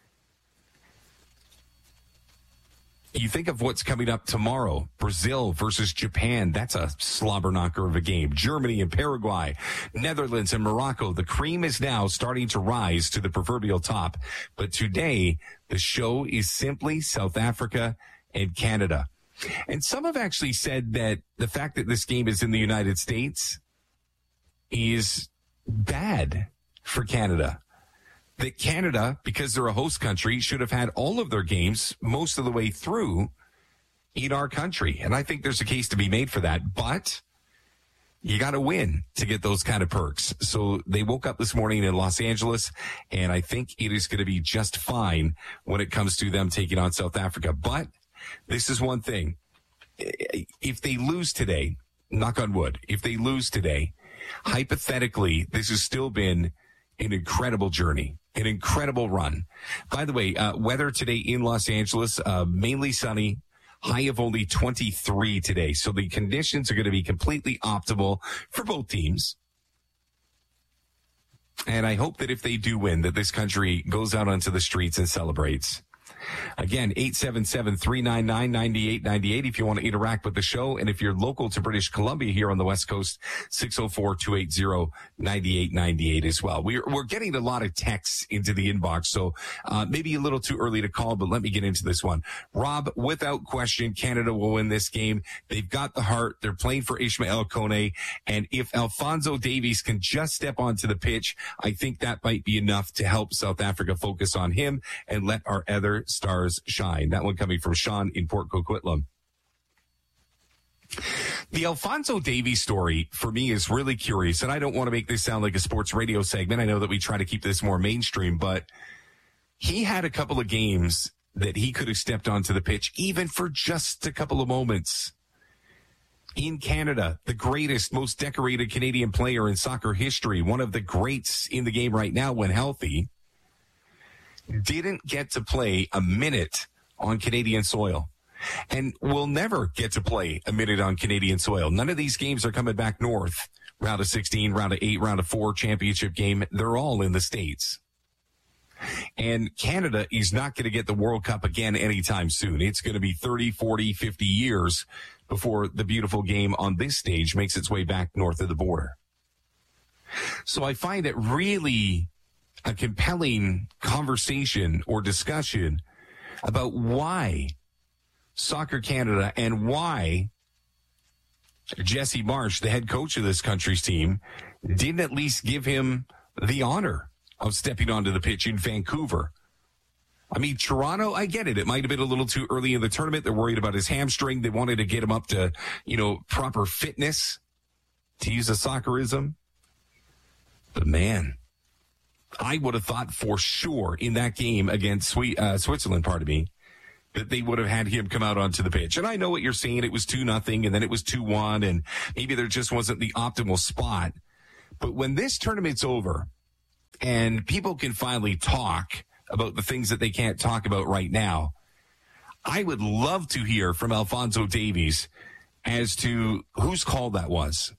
You think of what's coming up tomorrow. Brazil versus Japan. That's a slobber knocker of a game. Germany and Paraguay. Netherlands and Morocco. The cream is now starting to rise to the proverbial top. But today, the show is simply South Africa and Canada. And some have actually said that the fact that this game is in the United States is bad for Canada. That Canada, because they're a host country, should have had all of their games most of the way through in our country. And I think there's a case to be made for that. But you got to win to get those kind of perks. So they woke up this morning in Los Angeles, and I think it is going to be just fine when it comes to them taking on South Africa. But this is one thing. If they lose today, knock on wood, if they lose today, hypothetically, this has still been an incredible journey, an incredible run. By the way, uh, weather today in Los Angeles, uh, mainly sunny, high of only twenty-three today. So the conditions are going to be completely optimal for both teams. And I hope that if they do win, that this country goes out onto the streets and celebrates. Again, eight seven seven, three nine nine, nine eight nine eight if you want to interact with the show. And if you're local to British Columbia here on the West Coast, six oh four, two eight zero, nine eight nine eight as well. We're, we're getting a lot of texts into the inbox, so uh, maybe a little too early to call, but let me get into this one. Rob, without question, Canada will win this game. They've got the heart. They're playing for Ishmael Kone. And if Alphonso Davies can just step onto the pitch, I think that might be enough to help South Africa focus on him and let our other stars shine. That one coming from Sean in Port Coquitlam. The Alphonso Davies story for me is really curious, and I don't want to make this sound like a sports radio segment. I know that we try to keep this more mainstream, but he had a couple of games that he could have stepped onto the pitch, even for just a couple of moments. In Canada, the greatest, most decorated Canadian player in soccer history, one of the greats in the game right now when healthy, didn't get to play a minute on Canadian soil and will never get to play a minute on Canadian soil. None of these games are coming back north. Round of sixteen, round of eight, round of four, championship game. They're all in the States. And Canada is not going to get the World Cup again anytime soon. It's going to be thirty, forty, fifty years before the beautiful game on this stage makes its way back north of the border. So I find it really a compelling conversation or discussion about why Soccer Canada and why Jesse Marsh, the head coach of this country's team, didn't at least give him the honor of stepping onto the pitch in Vancouver. I mean, Toronto, I get it. It might have been a little too early in the tournament. They're worried about his hamstring. They wanted to get him up to, you know, proper fitness, to use a soccerism. But man, I would have thought for sure in that game against Swe- uh, Switzerland, pardon me, that they would have had him come out onto the pitch. And I know what you're saying. It was two nothing, and then it was two one, and maybe there just wasn't the optimal spot. But when this tournament's over and people can finally talk about the things that they can't talk about right now, I would love to hear from Alphonso Davies as to whose call that was.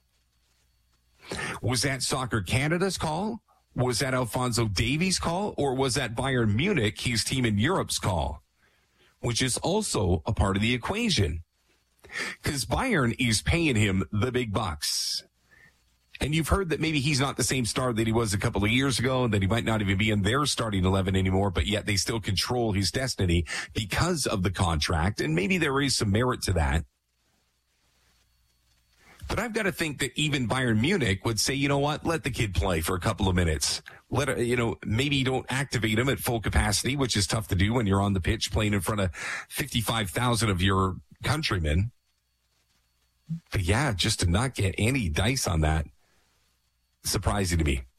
Was that Soccer Canada's call? Was that Alphonso Davies' call? Or was that Bayern Munich, his team in Europe's call? Which is also a part of the equation. Because Bayern is paying him the big bucks. And you've heard that maybe he's not the same star that he was a couple of years ago, and that he might not even be in their starting eleven anymore, but yet they still control his destiny because of the contract. And maybe there is some merit to that. But I've got to think that even Bayern Munich would say, you know what, let the kid play for a couple of minutes. Let it, you know, maybe you don't activate him at full capacity, which is tough to do when you're on the pitch playing in front of fifty-five thousand of your countrymen. But yeah, just to not get any dice on that, surprising to me.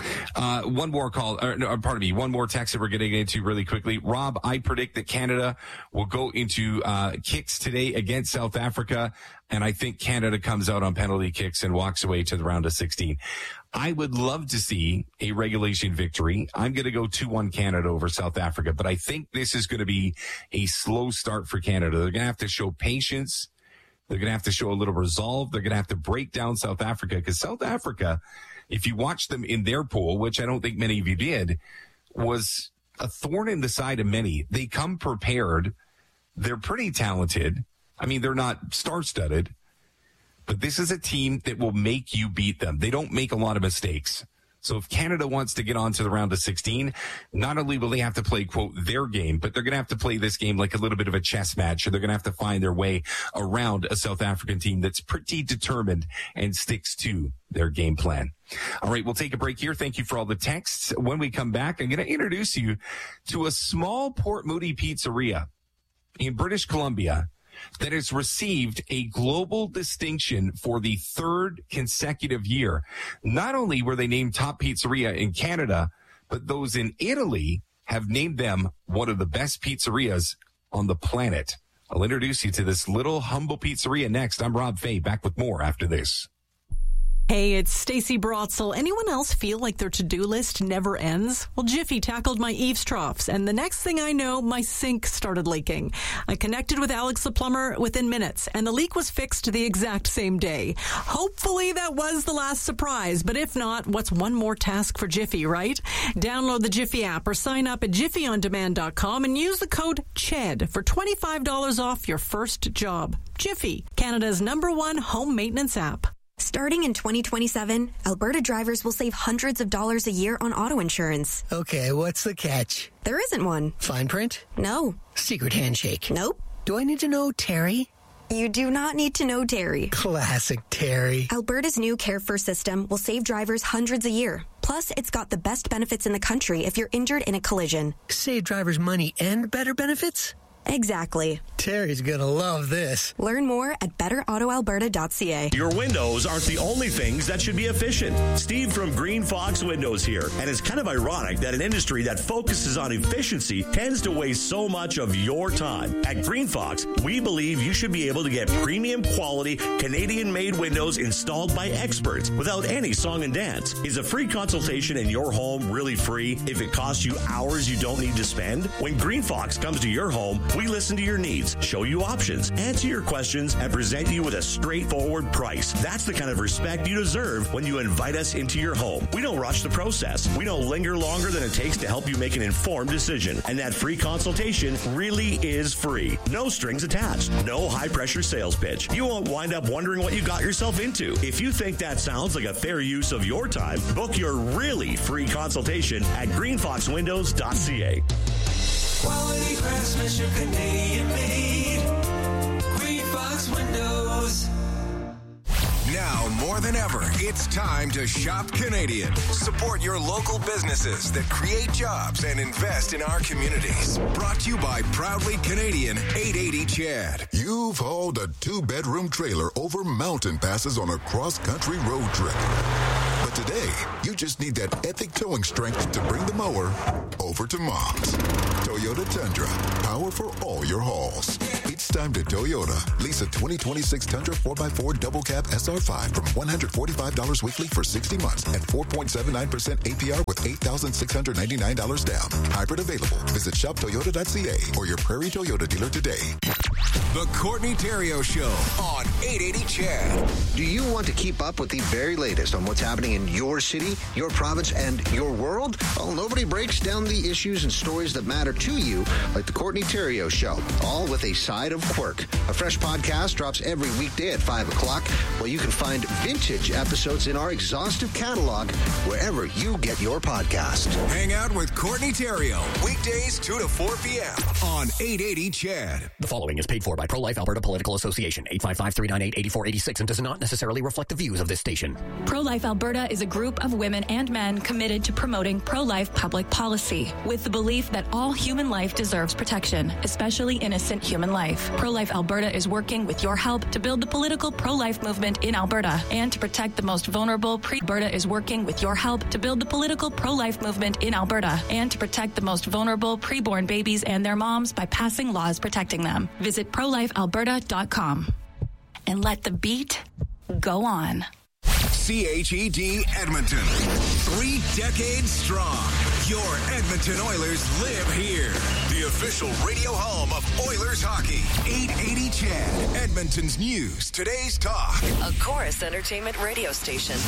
Uh, one more call, or, no, pardon me, one more text that we're getting into really quickly. Rob, I predict that Canada will go into uh, kicks today against South Africa, and I think Canada comes out on penalty kicks and walks away to the round of sixteen. I would love to see a regulation victory. I'm going to go two one Canada over South Africa, but I think this is going to be a slow start for Canada. They're going to have to show patience. They're going to have to show a little resolve. They're going to have to break down South Africa, because South Africa, if you watch them in their pool, which I don't think many of you did, was a thorn in the side of many. They come prepared. They're pretty talented. I mean, they're not star-studded, but this is a team that will make you beat them. They don't make a lot of mistakes. So if Canada wants to get on to the round of sixteen, not only will they have to play, quote, their game, but they're going to have to play this game like a little bit of a chess match, or they're going to have to find their way around a South African team that's pretty determined and sticks to their game plan. All right, we'll take a break here. Thank you for all the texts. When we come back, I'm going to introduce you to a small Port Moody pizzeria in British Columbia that has received a global distinction for the third consecutive year. Not only were they named top pizzeria in Canada, but those in Italy have named them one of the best pizzerias on the planet. I'll introduce you to this little humble pizzeria next. I'm Rob Fay, back with more after this. Hey, it's Stacey Brotzel. Anyone else feel like their to-do list never ends? Well, Jiffy tackled my eaves troughs, and the next thing I know, my sink started leaking. I connected with Alex the plumber within minutes, and the leak was fixed the exact same day. Hopefully that was the last surprise, but if not, what's one more task for Jiffy, right? Download the Jiffy app or sign up at jiffy on demand dot com and use the code C H E D for twenty-five dollars off your first job. Jiffy, Canada's number one home maintenance app. Starting in twenty twenty-seven, Alberta drivers will save hundreds of dollars a year on auto insurance. Okay, what's the catch? There isn't one. Fine print? No. Secret handshake? Nope. Do I need to know Terry? You do not need to know Terry. Classic Terry. Alberta's new Care First system will save drivers hundreds a year. Plus, it's got the best benefits in the country if you're injured in a collision. Save drivers money and better benefits? Exactly. Terry's gonna love this. Learn more at better auto alberta dot c a. Your windows aren't the only things that should be efficient. Steve from Green Fox Windows here. And it's kind of ironic that an industry that focuses on efficiency tends to waste so much of your time. At Green Fox, we believe you should be able to get premium quality Canadian-made windows installed by experts without any song and dance. Is a free consultation in your home really free if it costs you hours you don't need to spend? When Green Fox comes to your home, We listen to your needs, show you options, answer your questions, and present you with a straightforward price. That's the kind of respect you deserve when you invite us into your home. We don't rush the process. We don't linger longer than it takes to help you make an informed decision. And that free consultation really is free. No strings attached. No high-pressure sales pitch. You won't wind up wondering what you got yourself into. If you think that sounds like a fair use of your time, book your really free consultation at green fox windows dot c a. Quality craftsmanship, Canadian made. Green Fox Windows. Now more than ever, it's time to shop Canadian. Support your local businesses that create jobs and invest in our communities. Brought to you by Proudly Canadian eight eighty Chad. You've hauled a two-bedroom trailer over mountain passes on a cross-country road trip. But today, you just need that epic towing strength to bring the mower over to Mom's. Toyota Tundra, power for all your hauls. It's time to Toyota. Lease a twenty twenty-six Tundra four by four double cab S R five from one hundred forty-five dollars weekly for sixty months and four point seven nine percent A P R with eight thousand six hundred ninety-nine dollars down. Hybrid available. Visit shop toyota dot c a or your Prairie Toyota dealer today. The Courtney Theriault Show on eight eighty Chad. Do you want to keep up with the very latest on what's happening in your city, your province, and your world? Well, nobody breaks down the issues and stories that matter to you like the Courtney Theriault Show, all with a side of quirk. A fresh podcast drops every weekday at five o'clock, where you can find vintage episodes in our exhaustive catalog wherever you get your podcast. Hang out with Courtney Theriault, weekdays two to four p.m. on eight eighty Chad. The following is paid for by Pro-Life Alberta Political Association, eight five five, three nine eight, eight four eight six, and does not necessarily reflect the views of this station. Pro-Life Alberta is a group of women and men committed to promoting pro-life public policy, with the belief that all human life deserves protection, especially innocent human life. Pro-Life Alberta is working with your help to build the political pro-life movement in Alberta and to protect the most vulnerable. Pre- Alberta is working with your help to build the political pro-life movement in Alberta and to protect the most vulnerable preborn babies and their moms by passing laws protecting them. Visit pro life alberta dot com and let the beat go on. C H E D Edmonton. Three decades strong. Your Edmonton Oilers live here. The official radio home of Oilers hockey. eight eighty Chad. Edmonton's news. Today's talk. A Chorus Entertainment radio station.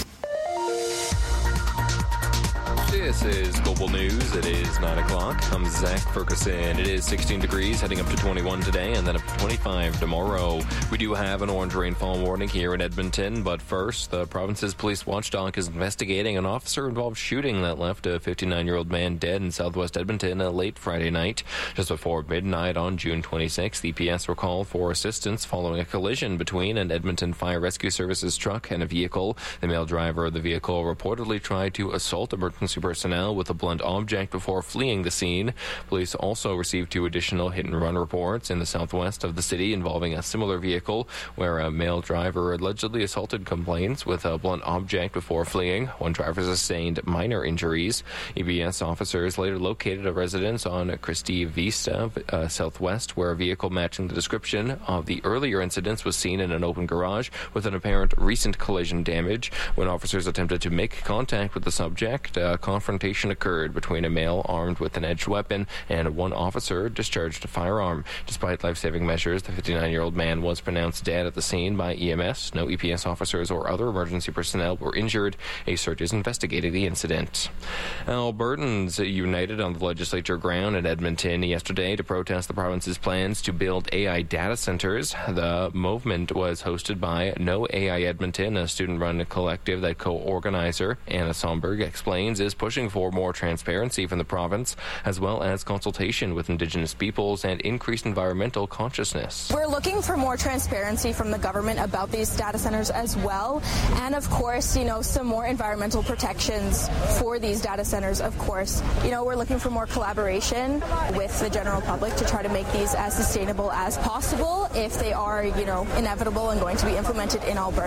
This is Global News. It is nine o'clock. I'm Zach Ferguson. It is sixteen degrees, heading up to twenty-one today, and then up to twenty-five tomorrow. We do have an orange rainfall warning here in Edmonton, but first, the province's police watchdog is investigating an officer-involved shooting that left a fifty-nine-year-old man dead in southwest Edmonton late Friday night. Just before midnight on June twenty-sixth, E P S were called for assistance following a collision between an Edmonton Fire Rescue Services truck and a vehicle. The male driver of the vehicle reportedly tried to assault emergency personnel with a blunt object before fleeing the scene. Police also received two additional hit-and-run reports in the southwest of the city involving a similar vehicle where a male driver allegedly assaulted complainants with a blunt object before fleeing. One driver sustained minor injuries. E B S officers later located a residence on Christie Vista uh, southwest where a vehicle matching the description of the earlier incidents was seen in an open garage with an apparent recent collision damage. When officers attempted to make contact with the subject, a confrontation occurred between a male armed with an edged weapon and one officer discharged a firearm. Despite life-saving measures, the fifty-nine-year-old man was pronounced dead at the scene by E M S. No E P S officers or other emergency personnel were injured. A search is investigating the incident. Albertans united on the legislature ground in Edmonton yesterday to protest the province's plans to build A I data centers. The movement was hosted by No A I Edmonton, a student-run collective that co-organizer Anna Somberg explains is pushing for more transparency from the province, as well as consultation with Indigenous peoples and increased environmental consciousness. We're looking for more transparency from the government about these data centers as well, and of course, you know, some more environmental protections for these data centers, of course. You know, we're looking for more collaboration with the general public to try to make these as sustainable as possible if they are, you know, inevitable and going to be implemented in Alberta.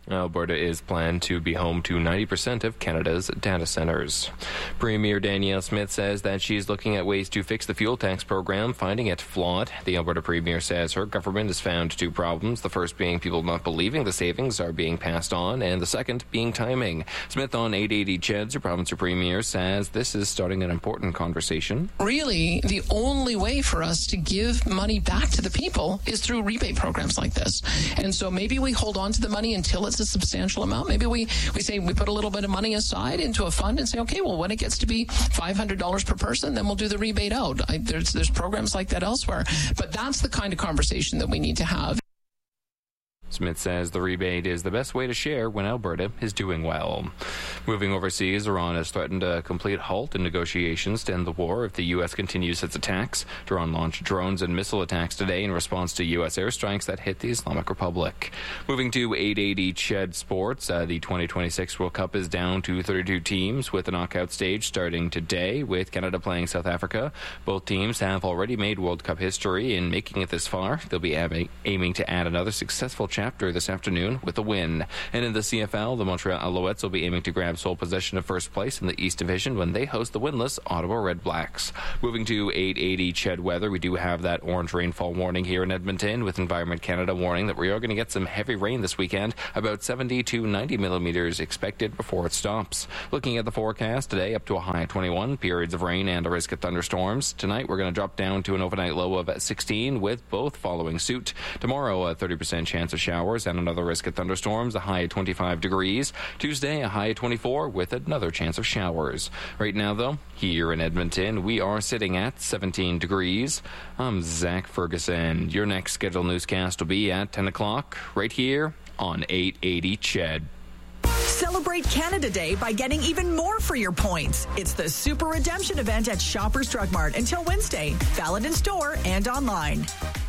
Alberta is planned to be home to ninety percent of Canada's data centers. Premier Danielle Smith says that she's looking at ways to fix the fuel tax program, finding it flawed. The Alberta Premier says her government has found two problems, the first being people not believing the savings are being passed on, and the second being timing. Smith on eight eighty C H E D S, her province premier, says this is starting an important conversation. Really, the only way for us to give money back to the people is through rebate programs like this. And so maybe we hold on to the money until it's a substantial amount. Maybe we, we say we put a little bit of money aside into a fund and say, okay, well, when it gets to be five hundred dollars per person, then we'll do the rebate out. I, there's, there's programs like that elsewhere. But that's the kind of conversation that we need to have. Smith says the rebate is the best way to share when Alberta is doing well. Moving overseas, Iran has threatened a complete halt in negotiations to end the war if the U S continues its attacks. Iran launched drones and missile attacks today in response to U S airstrikes that hit the Islamic Republic. Moving to eight eighty C H E D Sports, uh, the twenty twenty-six World Cup is down to thirty-two teams with the knockout stage starting today with Canada playing South Africa. Both teams have already made World Cup history in making it this far. They'll be aiming, aiming to add another successful chapter this afternoon with a win. And in the C F L, the Montreal Alouettes will be aiming to grab sole possession of first place in the East Division when they host the winless Ottawa Red Blacks. Moving to eight eighty C H E D weather, we do have that orange rainfall warning here in Edmonton, with Environment Canada warning that we are going to get some heavy rain this weekend, about seventy to ninety millimeters expected before it stops. Looking at the forecast today, up to a high of twenty-one, periods of rain and a risk of thunderstorms. Tonight we're going to drop down to an overnight low of sixteen, with both following suit. Tomorrow, a thirty percent chance of showers and another risk of thunderstorms, a high of twenty-five degrees. Tuesday, a high of twenty-four with another chance of showers. Right now, though, here in Edmonton, we are sitting at seventeen degrees. I'm Zach Ferguson. Your next scheduled newscast will be at ten o'clock right here on eight eighty C H E D. Celebrate Canada Day by getting even more for your points. It's the Super Redemption event at Shoppers Drug Mart until Wednesday. Valid in store and online.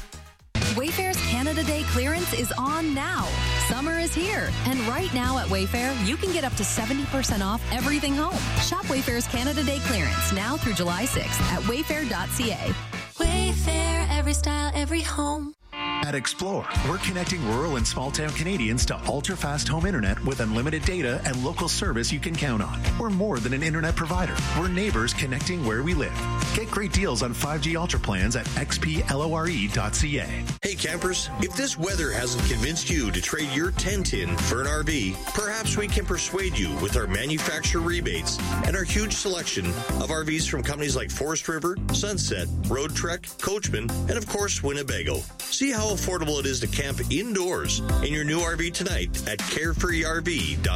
Wayfair's Canada Day clearance is on now. Summer is here, and right now at Wayfair, you can get up to seventy percent off everything home. Shop Wayfair's Canada Day clearance now through July sixth at wayfair dot c a. Wayfair, every style, every home. At Explore, we're connecting rural and small-town Canadians to ultra-fast home internet with unlimited data and local service you can count on. We're more than an internet provider. We're neighbors connecting where we live. Get great deals on five G Ultra plans at x p lore dot c a. Hey campers, if this weather hasn't convinced you to trade your tent in for an R V, perhaps we can persuade you with our manufacturer rebates and our huge selection of R Vs from companies like Forest River, Sunset, Road Trek, Coachman, and of course Winnebago. See how affordable it is to camp indoors in your new R V tonight at carefree r v dot c a.